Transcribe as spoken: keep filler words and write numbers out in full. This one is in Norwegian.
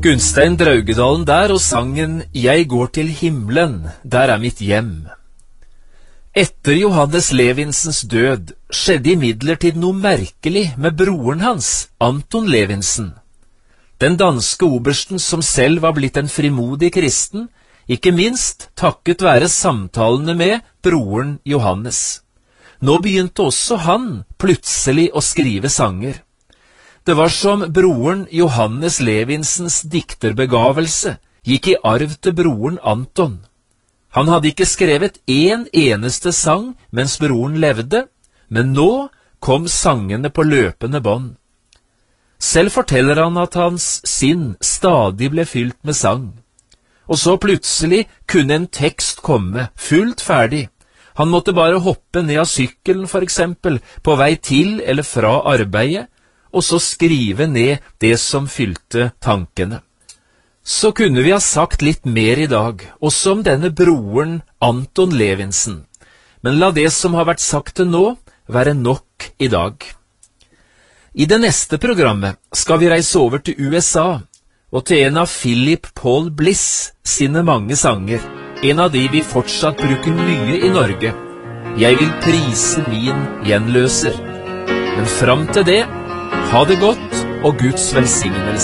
Gunstein Draugedalen der og sangen «Jeg går til himmelen, der er mitt hjem». Etter Johannes Levinsens død skjedde imidlertid noe merkelig med broren hans, Anton Levinsen. Den danske obersten som selv var blitt en frimodig kristen, ikke minst takket være samtalene med broren Johannes. Nå begynte også han plutselig å skrive sanger. Det var som broren Johannes Levinsens dikterbegavelse gikk i arv til broren Anton. Han hadde ikke skrevet en eneste sang mens broren levde, men nå kom sangene på løpende bånd. Selv forteller han at hans sinn stadig ble fylt med sang. Og så plutselig kunne en tekst komme, fullt ferdig. Han måtte bare hoppe ned av sykkelen for eksempel, på vei til eller fra arbeidet, og så skrive ned det som fylte tankene. Så kunne vi ha sagt litt mer i dag, også om denne broren Anton Levinsen. Men la det som har vært sagt til nå, være nok i dag. I det neste programmet skal vi reise over til U S A, og til en av Philip Paul Bliss sine mange sanger, en av de vi fortsatt bruker mye i Norge. Jeg vil prise min gjenløser. Men fram til det, ha det godt og Guds velsignelse.